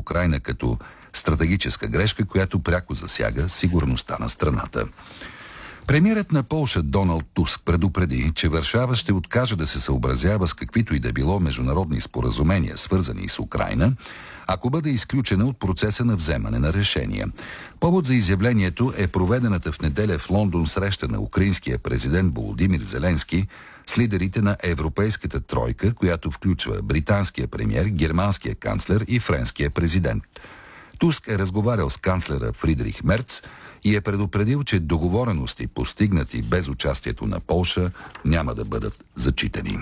Украйна като стратегическа грешка, която пряко засяга сигурността на страната. Премиерът на Полша Доналд Туск предупреди, че Варшава ще откаже да се съобразява с каквито и да било международни споразумения, свързани с Украйна, ако бъде изключена от процеса на вземане на решения. Повод за изявлението е проведената в неделя в Лондон среща на украинския президент Володимир Зеленски с лидерите на Европейската тройка, която включва британския премиер, германския канцлер и френския президент. Туск е разговарял с канцлера Фридрих Мерц и е предупредил, че договорености, постигнати без участието на Полша, няма да бъдат зачитани.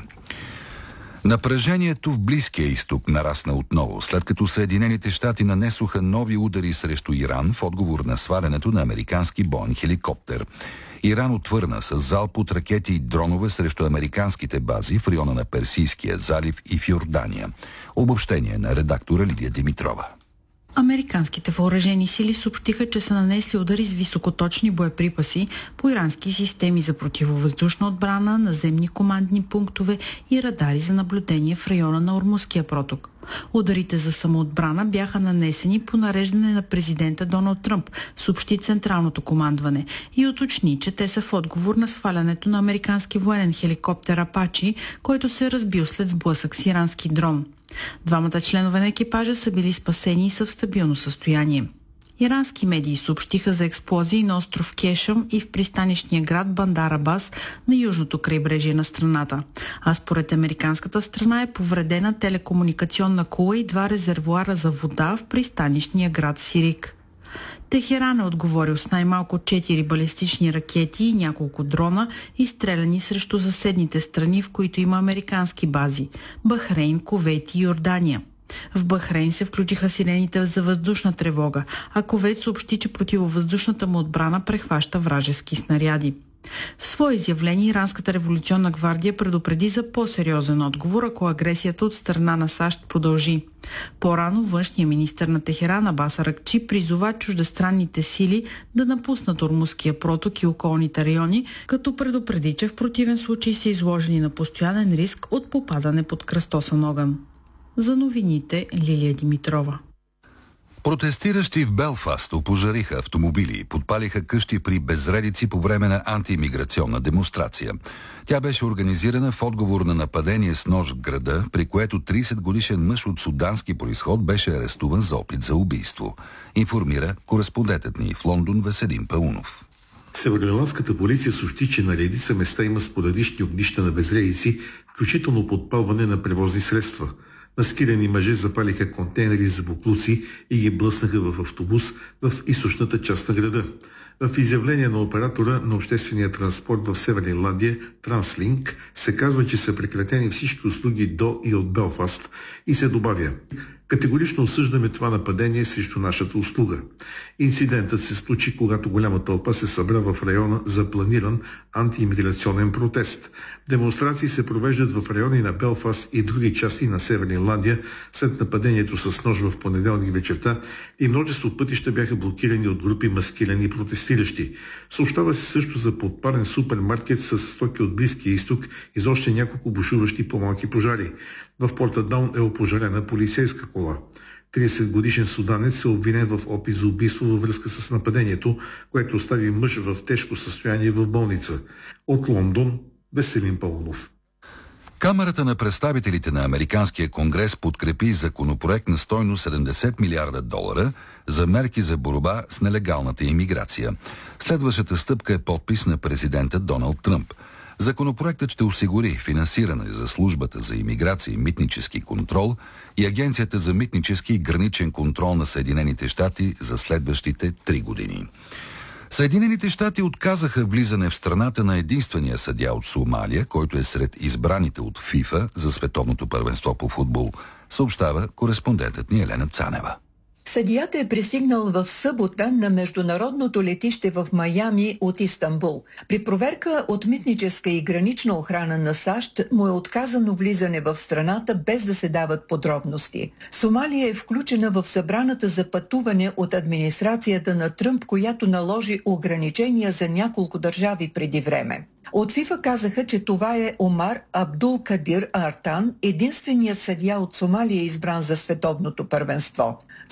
Напрежението в Близкия изток нарасна отново, след като Съединените щати нанесоха нови удари срещу Иран в отговор на свалянето на американски боен хеликоптер. Иран отвърна с залп от ракети и дронове срещу американските бази в района на Персийския залив и в Йордания. Обобщение на редактора Лидия Димитрова. Американските въоръжени сили съобщиха, че са нанесли удари с високоточни боеприпаси по ирански системи за противовъздушна отбрана, наземни командни пунктове и радари за наблюдение в района на Ормузския проток. Ударите за самоотбрана бяха нанесени по нареждане на президента Доналд Тръмп, съобщи Централното командване и уточни, че те са в отговор на свалянето на американски военен хеликоптер Апачи, който се е разбил след сблъсък с ирански дрон. Двамата членове на екипажа са били спасени и са в стабилно състояние. Ирански медии съобщиха за експлозии на остров Кешъм и в пристанищния град Бандар Абас на южното крайбрежие на страната. А според американската страна е повредена телекомуникационна кула и 2 резервоара за вода в пристанищния град Сирик. Техеран е отговорил с най-малко 4 балистични ракети и няколко дрона, изстреляни срещу съседните страни, в които има американски бази – Бахрейн, Кувейт и Йордания. В Бахрейн се включиха сирените за въздушна тревога, а Кувейт съобщи, че противовъздушната му отбрана прехваща вражески снаряди. В свое изявление Иранската революционна гвардия предупреди за по-сериозен отговор, ако агресията от страна на САЩ продължи. По-рано външният министър на Техеран Абас Аракчи призова чуждестранните сили да напуснат Ормузския проток и околните райони, като предупреди, че в противен случай са изложени на постоянен риск от попадане под кръстосан огън. За новините Лилия Димитрова. Протестиращи в Белфаст опожариха автомобили и подпалиха къщи при безредици по време на антиимиграционна демонстрация. Тя беше организирана в отговор на нападение с нож в града, при което 30-годишен мъж от судански произход беше арестуван за опит за убийство. Информира кореспондентът ни в Лондон Веселин Паунов. Североирландската полиция съобщи, че на редица места има спорадични огнища на безредици, включително подпалване на превозни средства. Маскирани мъже запалиха контейнери за боклуци и ги блъснаха в автобус в източната част на града. В изявление на оператора на обществения транспорт в Северна Ирландия, Транслинк, се казва, че са прекратени всички услуги до и от Белфаст и се добавя: категорично осъждаме това нападение срещу нашата услуга. Инцидентът се случи, когато голяма тълпа се събра в района за планиран антиимиграционен протест. Демонстрации се провеждат в райони на Белфаст и други части на Северна Ирландия след нападението с нож в понеделник вечерта и множество пътища бяха блокирани от групи маскирани протестиращи. Съобщава се също за подпален супермаркет с стоки от Близкия изток и за още няколко бушуващи по-малки пожари. В Портадаун е опожарена полицейска кола. 30-годишен суданец се обвинен в опит за убийство във връзка с нападението, което остави мъж в тежко състояние в болница. От Лондон, Веселин Паунов. Камарата на представителите на Американския конгрес подкрепи законопроект на стойност $70 милиарда за мерки за борба с нелегалната имиграция. Следващата стъпка е подпис на президента Доналд Тръмп. Законопроектът ще осигури финансиране за службата за имиграция и митнически контрол и Агенцията за митнически и граничен контрол на Съединените щати за следващите 3 години. Съединените щати отказаха влизане в страната на единствения съдия от Сомалия, който е сред избраните от ФИФА за световното първенство по футбол, съобщава кореспондентът ни Елена Цанева. Съдията е пристигнал в събота на международното летище в Майами от Истанбул. При проверка от митническа и гранична охрана на САЩ му е отказано влизане в страната без да се дават подробности. Сомалия е включена в забраната за пътуване от администрацията на Тръмп, която наложи ограничения за няколко държави преди време. От ФИФА казаха, че това е Омар Абдул Кадир Артан, единственият съдия от Сомалия избран за световното първенство.